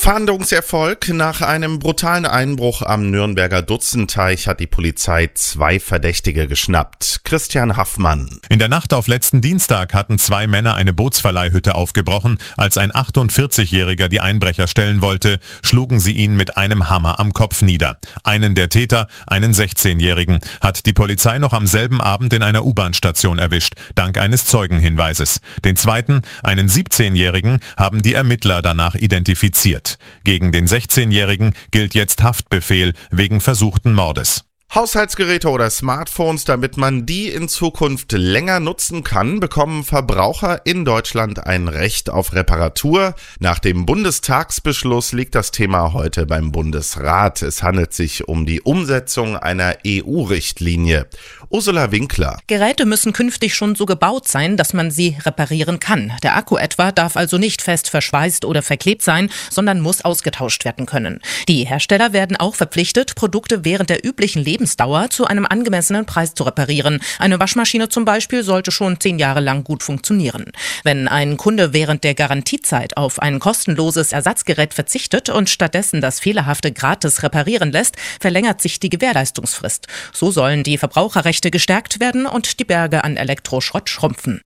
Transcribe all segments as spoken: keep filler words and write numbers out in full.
Fahndungserfolg. Nach einem brutalen Einbruch am Nürnberger Dutzenteich hat die Polizei zwei Verdächtige geschnappt. Christian Haffmann. In der Nacht auf letzten Dienstag hatten zwei Männer eine Bootsverleihhütte aufgebrochen. Als ein achtundvierzigjähriger die Einbrecher stellen wollte, schlugen sie ihn mit einem Hammer am Kopf nieder. Einen der Täter, einen sechzehnjährigen, hat die Polizei noch am selben Abend in einer U-Bahn-Station erwischt, dank eines Zeugenhinweises. Den zweiten, einen siebzehnjährigen, haben die Ermittler danach identifiziert. Gegen den sechzehnjährigen gilt jetzt Haftbefehl wegen versuchten Mordes. Haushaltsgeräte oder Smartphones, damit man die in Zukunft länger nutzen kann, bekommen Verbraucher in Deutschland ein Recht auf Reparatur. Nach dem Bundestagsbeschluss liegt das Thema heute beim Bundesrat. Es handelt sich um die Umsetzung einer E U-Richtlinie. Ursula Winkler. Geräte müssen künftig schon so gebaut sein, dass man sie reparieren kann. Der Akku etwa darf also nicht fest verschweißt oder verklebt sein, sondern muss ausgetauscht werden können. Die Hersteller werden auch verpflichtet, Produkte während der üblichen Lebensdauer zu einem angemessenen Preis zu reparieren. Eine Waschmaschine zum Beispiel sollte schon zehn Jahre lang gut funktionieren. Wenn ein Kunde während der Garantiezeit auf ein kostenloses Ersatzgerät verzichtet und stattdessen das Fehlerhafte gratis reparieren lässt, verlängert sich die Gewährleistungsfrist. So sollen die Verbraucherrechte gestärkt werden und die Berge an Elektroschrott schrumpfen.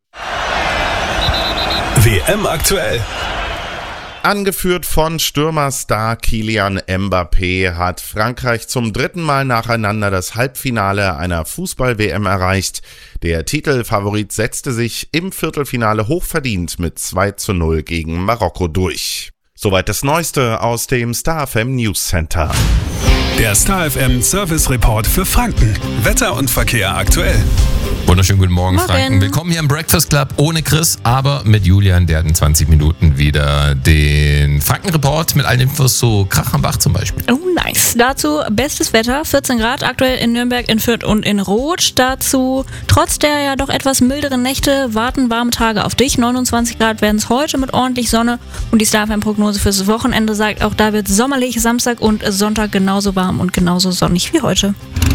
W M aktuell. Angeführt von Stürmerstar Kylian Mbappé hat Frankreich zum dritten Mal nacheinander das Halbfinale einer Fußball-W M erreicht. Der Titelfavorit setzte sich im Viertelfinale hochverdient mit zwei zu null gegen Marokko durch. Soweit das Neueste aus dem Star F M News Center. Der Star F M Service Report für Franken. Wetter und Verkehr aktuell. Wunderschönen guten Morgen, Morgen, Franken. Willkommen hier im Breakfast Club ohne Chris, aber mit Julian, der hat in zwanzig Minuten wieder den Franken-Report mit allen Infos zu Krachenbach zum Beispiel. Oh, nice. Dazu bestes Wetter, vierzehn Grad aktuell in Nürnberg, in Fürth und in Roth. Dazu, trotz der ja doch etwas milderen Nächte, warten warme Tage auf dich. neunundzwanzig Grad werden es heute mit ordentlich Sonne. Und die Star F M-Prognose fürs Wochenende sagt, auch da wird sommerlich, Samstag und Sonntag genauso warm und genauso sonnig wie heute.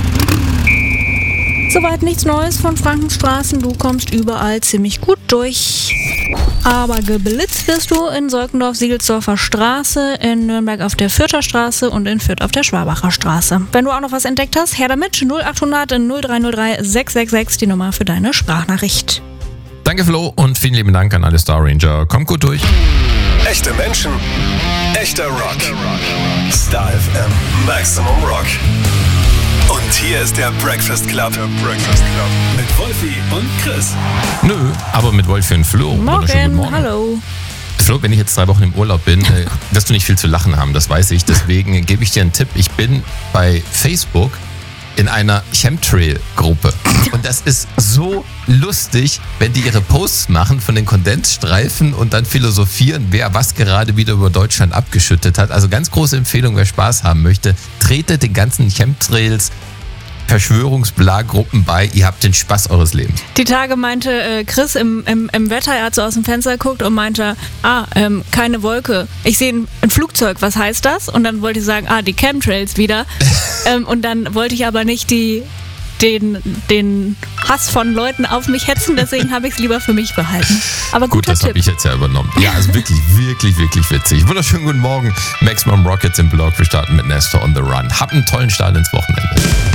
Soweit nichts Neues von Frankens Straßen. Du kommst überall ziemlich gut durch. Aber geblitzt wirst du in Seukendorf, Siegelsdorfer Straße, in Nürnberg auf der Fürther Straße und in Fürth auf der Schwabacher Straße. Wenn du auch noch was entdeckt hast, her damit. null acht hundert null drei null drei sechs sechs sechs, die Nummer für deine Sprachnachricht. Danke Flo und vielen lieben Dank an alle Star Ranger. Kommt gut durch. Echte Menschen, echter Rock. Star F M Maximum Rock. Und hier ist der Breakfast Club. Der Breakfast Club. Mit Wolfi und Chris. Nö, aber mit Wolfi und Flo. Morgen, Morgen. Hallo. Flo, wenn ich jetzt drei Wochen im Urlaub bin, äh, wirst du nicht viel zu lachen haben, das weiß ich. Deswegen gebe ich dir einen Tipp. Ich bin bei Facebook in einer Chemtrail-Gruppe. Und das ist so lustig, wenn die ihre Posts machen von den Kondensstreifen und dann philosophieren, wer was gerade wieder über Deutschland abgeschüttet hat. Also ganz große Empfehlung, wer Spaß haben möchte, tretet den ganzen Chemtrails Verschwörungsbla-Gruppen bei, ihr habt den Spaß eures Lebens. Die Tage meinte äh, Chris im, im, im Wetter, er hat so aus dem Fenster geguckt und meinte, ah, ähm, keine Wolke. Ich sehe ein, ein Flugzeug, was heißt das? Und dann wollte ich sagen, ah, die Chemtrails wieder. ähm, und dann wollte ich aber nicht die, den, den Hass von Leuten auf mich hetzen, deswegen habe ich es lieber für mich behalten. Aber gut, das habe ich jetzt ja übernommen. Ja, also wirklich, wirklich, wirklich witzig. Wunderschönen guten Morgen. Maximum Rockets im Blog. Wir starten mit Nestor on the Run. Habt einen tollen Start ins Wochenende.